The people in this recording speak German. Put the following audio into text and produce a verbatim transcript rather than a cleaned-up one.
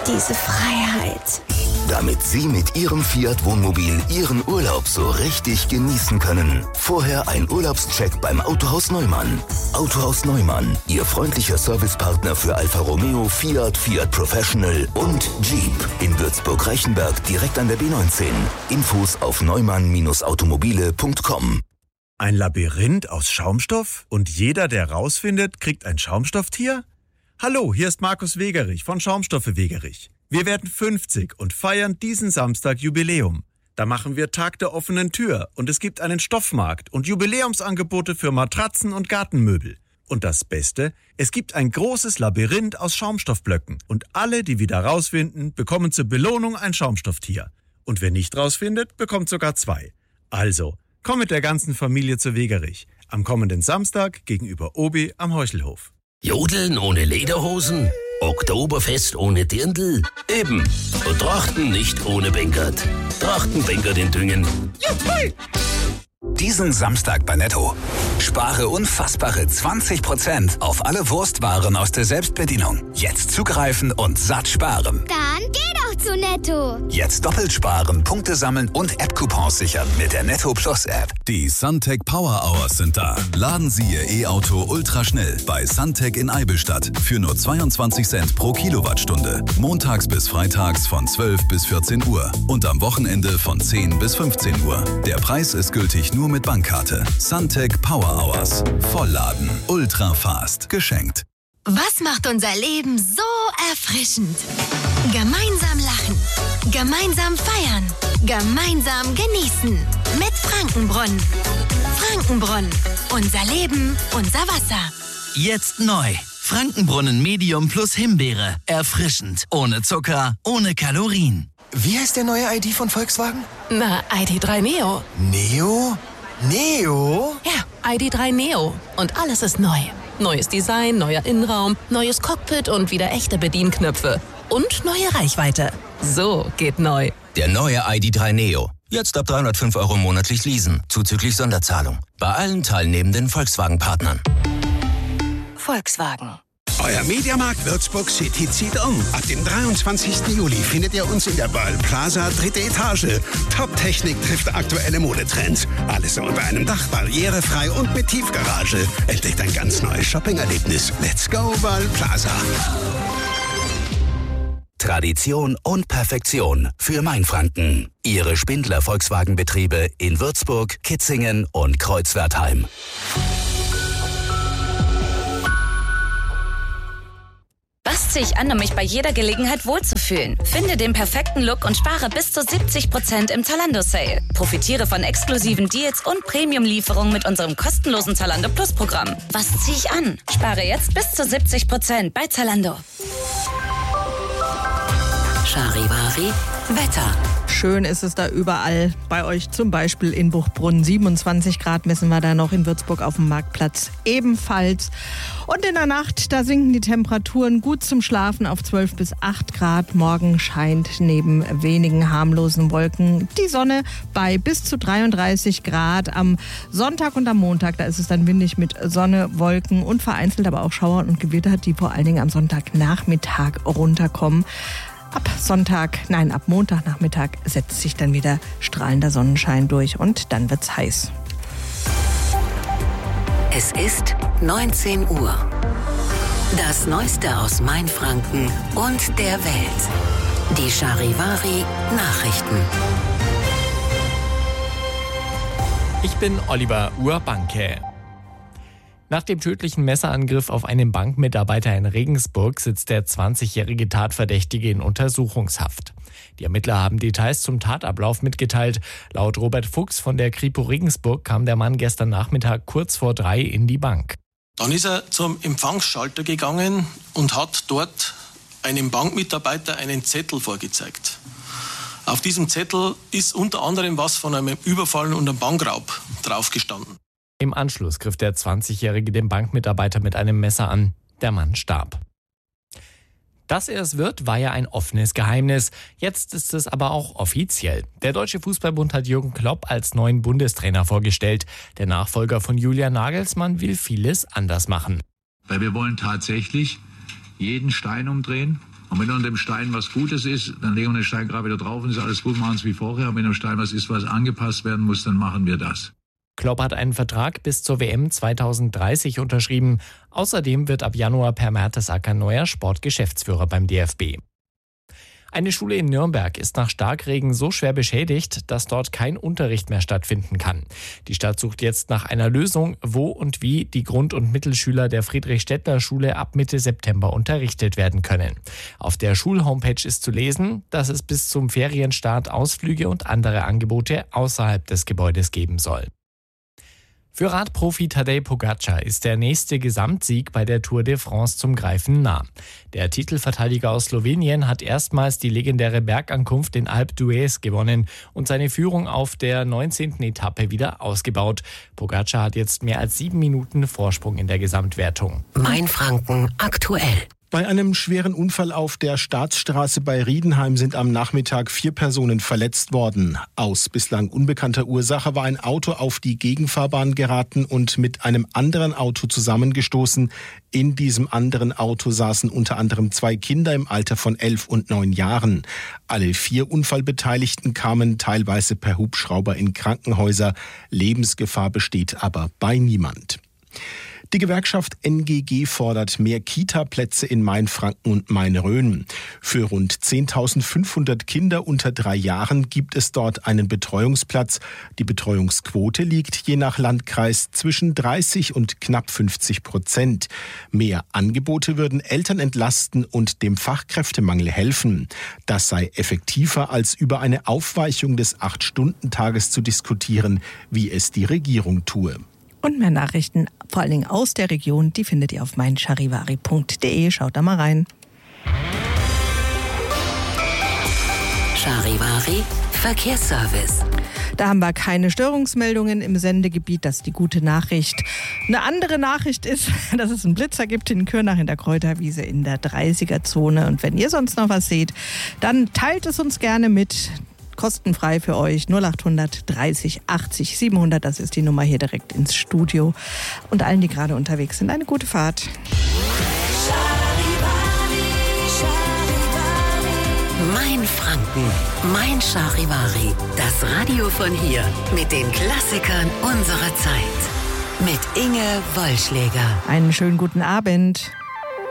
diese Freiheit. Damit Sie mit Ihrem Fiat Wohnmobil Ihren Urlaub so richtig genießen können. Vorher ein Urlaubscheck beim Autohaus Neumann. Autohaus Neumann, Ihr freundlicher Servicepartner für Alfa Romeo, Fiat, Fiat Professional und Jeep. In Würzburg-Reichenberg direkt an der B neunzehn. Infos auf neumann Automobile punkt com. Ein Labyrinth aus Schaumstoff? Und jeder, der rausfindet, kriegt ein Schaumstofftier? Hallo, hier ist Markus Wegerich von Schaumstoffe Wegerich. Wir werden fünfzig und feiern diesen Samstag Jubiläum. Da machen wir Tag der offenen Tür und es gibt einen Stoffmarkt und Jubiläumsangebote für Matratzen und Gartenmöbel. Und das Beste, es gibt ein großes Labyrinth aus Schaumstoffblöcken und alle, die wieder rausfinden, bekommen zur Belohnung ein Schaumstofftier. Und wer nicht rausfindet, bekommt sogar zwei. Also, komm mit der ganzen Familie zu Wegerich. Am kommenden Samstag gegenüber Obi am Heuchelhof. Jodeln ohne Lederhosen? Oktoberfest ohne Dirndl? Eben. Und Trachten nicht ohne Bengert. Trachtenbengert in Düngen. Juhu! Diesen Samstag bei Netto. Spare unfassbare zwanzig Prozent auf alle Wurstwaren aus der Selbstbedienung. Jetzt zugreifen und satt sparen. Dann geh doch zu Netto. Jetzt doppelt sparen, Punkte sammeln und App-Coupons sichern mit der Netto Plus App. Die Suntec Power Hours sind da. Laden Sie Ihr E-Auto ultraschnell bei Suntec in Eibenstadt für nur zweiundzwanzig Cent pro Kilowattstunde. Montags bis freitags von zwölf bis vierzehn Uhr und am Wochenende von zehn bis fünfzehn Uhr. Der Preis ist gültig nur mit Bankkarte. Suntec Power Hours. Vollladen. Ultra fast. Geschenkt. Was macht unser Leben so erfrischend? Gemeinsam lachen. Gemeinsam feiern. Gemeinsam genießen. Mit Frankenbrunnen. Frankenbrunnen. Unser Leben, unser Wasser. Jetzt neu. Frankenbrunnen Medium plus Himbeere. Erfrischend. Ohne Zucker, ohne Kalorien. Wie heißt der neue I D von Volkswagen? Na, I D drei Neo. Neo? Neo? Ja, I D drei Neo. Und alles ist neu. Neues Design, neuer Innenraum, neues Cockpit und wieder echte Bedienknöpfe. Und neue Reichweite. So geht neu. Der neue I D drei Neo. Jetzt ab dreihundertfünf Euro monatlich leasen, zuzüglich Sonderzahlung. Bei allen teilnehmenden Volkswagen-Partnern. Volkswagen. Euer Mediamarkt Würzburg City zieht um. Ab dem dreiundzwanzigsten Juli findet ihr uns in der Böll Plaza, dritte Etage. Top-Technik trifft aktuelle Modetrends. Alles unter einem Dach, barrierefrei und mit Tiefgarage. Entdeckt ein ganz neues Shopping-Erlebnis. Let's go, Böll Plaza. Tradition und Perfektion für Mainfranken. Ihre Spindler Volkswagenbetriebe in Würzburg, Kitzingen und Kreuzwertheim. Was ziehe ich an, um mich bei jeder Gelegenheit wohlzufühlen? Finde den perfekten Look und spare bis zu siebzig Prozent im Zalando-Sale. Profitiere von exklusiven Deals und Premium-Lieferungen mit unserem kostenlosen Zalando Plus-Programm. Was ziehe ich an? Spare jetzt bis zu siebzig Prozent bei Zalando. Charivari Wetter. Schön ist es da überall. Bei euch zum Beispiel in Buchbrunn. siebenundzwanzig Grad messen wir da noch, in Würzburg auf dem Marktplatz ebenfalls. Und in der Nacht, da sinken die Temperaturen gut zum Schlafen auf zwölf bis acht Grad. Morgen scheint neben wenigen harmlosen Wolken die Sonne bei bis zu dreiunddreißig Grad. Am Sonntag und am Montag, da ist es dann windig mit Sonne, Wolken und vereinzelt aber auch Schauer und Gewitter, die vor allen Dingen am Sonntagnachmittag runterkommen. Ab Sonntag, nein, ab Montagnachmittag setzt sich dann wieder strahlender Sonnenschein durch und dann wird's heiß. Es ist neunzehn Uhr. Das Neueste aus Mainfranken und der Welt. Die Charivari Nachrichten. Ich bin Oliver Urbanke. Nach dem tödlichen Messerangriff auf einen Bankmitarbeiter in Regensburg sitzt der zwanzigjährige Tatverdächtige in Untersuchungshaft. Die Ermittler haben Details zum Tatablauf mitgeteilt. Laut Robert Fuchs von der Kripo Regensburg kam der Mann gestern Nachmittag kurz vor drei in die Bank. Dann ist er zum Empfangsschalter gegangen und hat dort einem Bankmitarbeiter einen Zettel vorgezeigt. Auf diesem Zettel ist unter anderem was von einem Überfall und einem Bankraub draufgestanden. Im Anschluss griff der zwanzigjährige den Bankmitarbeiter mit einem Messer an. Der Mann starb. Dass er es wird, war ja ein offenes Geheimnis. Jetzt ist es aber auch offiziell. Der Deutsche Fußballbund hat Jürgen Klopp als neuen Bundestrainer vorgestellt. Der Nachfolger von Julian Nagelsmann will vieles anders machen. Weil wir wollen tatsächlich jeden Stein umdrehen, Und wenn unter dem Stein was Gutes ist, dann legen wir den Stein gerade wieder drauf und ist alles gut, machen es wie vorher. Und wenn am Stein was ist, was angepasst werden muss, dann machen wir das. Klopp hat einen Vertrag bis zur W M zweitausenddreißig unterschrieben. Außerdem wird ab Januar Per Mertesacker neuer Sportgeschäftsführer beim D F B. Eine Schule in Nürnberg ist nach Starkregen so schwer beschädigt, dass dort kein Unterricht mehr stattfinden kann. Die Stadt sucht jetzt nach einer Lösung, wo und wie die Grund- und Mittelschüler der Friedrich-Stettler-Schule ab Mitte September unterrichtet werden können. Auf der Schulhomepage ist zu lesen, dass es bis zum Ferienstart Ausflüge und andere Angebote außerhalb des Gebäudes geben soll. Für Radprofi Tadej Pogačar ist der nächste Gesamtsieg bei der Tour de France zum Greifen nah. Der Titelverteidiger aus Slowenien hat erstmals die legendäre Bergankunft in Alpe d'Huez gewonnen und seine Führung auf der neunzehnten Etappe wieder ausgebaut. Pogačar hat jetzt mehr als sieben Minuten Vorsprung in der Gesamtwertung. Mainfranken aktuell. Bei einem schweren Unfall auf der Staatsstraße bei Riedenheim sind am Nachmittag vier Personen verletzt worden. Aus bislang unbekannter Ursache war ein Auto auf die Gegenfahrbahn geraten und mit einem anderen Auto zusammengestoßen. In diesem anderen Auto saßen unter anderem zwei Kinder im Alter von elf und neun Jahren. Alle vier Unfallbeteiligten kamen teilweise per Hubschrauber in Krankenhäuser. Lebensgefahr besteht aber bei niemand. Die Gewerkschaft N G G fordert mehr Kita-Plätze in Mainfranken und Main-Rhön. Für rund zehntausendfünfhundert Kinder unter drei Jahren gibt es dort einen Betreuungsplatz. Die Betreuungsquote liegt je nach Landkreis zwischen dreißig und knapp fünfzig Prozent. Mehr Angebote würden Eltern entlasten und dem Fachkräftemangel helfen. Das sei effektiver, als über eine Aufweichung des acht-Stunden-Tages zu diskutieren, wie es die Regierung tue. Und mehr Nachrichten, vor allen Dingen aus der Region, die findet ihr auf mein charivari punkt de. Schaut da mal rein. Charivari Verkehrsservice. Da haben wir keine Störungsmeldungen im Sendegebiet, das ist die gute Nachricht. Eine andere Nachricht ist, dass es einen Blitzer gibt in Kürnach in der Kräuterwiese in der dreißiger-Zone. Und wenn ihr sonst noch was seht, dann teilt es uns gerne mit. Kostenfrei für euch, null achthundert dreißig achtzig siebenhundert, das ist die Nummer hier direkt ins Studio. Und allen, die gerade unterwegs sind, eine gute Fahrt. Mainfranken, mein Charivari, das Radio von hier mit den Klassikern unserer Zeit. Mit Inge Wollschläger. Einen schönen guten Abend.